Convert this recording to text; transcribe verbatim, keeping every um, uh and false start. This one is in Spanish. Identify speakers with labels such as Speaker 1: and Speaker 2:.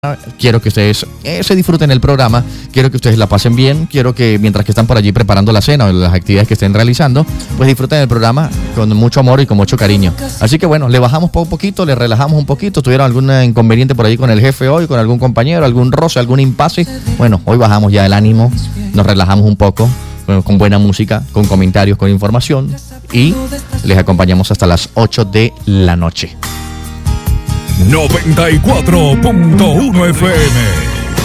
Speaker 1: Quiero que ustedes eh, se disfruten el programa, quiero que ustedes la pasen bien, quiero que mientras que están por allí preparando la cena o las actividades que estén realizando, pues disfruten el programa con mucho amor y con mucho cariño. Así que bueno, le bajamos un poquito, le relajamos un poquito. ¿Tuvieron algún inconveniente por ahí con el jefe hoy, con algún compañero, algún roce, algún impasse? Bueno, hoy bajamos ya el ánimo, nos relajamos un poco, con, con buena música, con comentarios, con información, y les acompañamos hasta las ocho de la noche.
Speaker 2: noventa y cuatro punto uno F M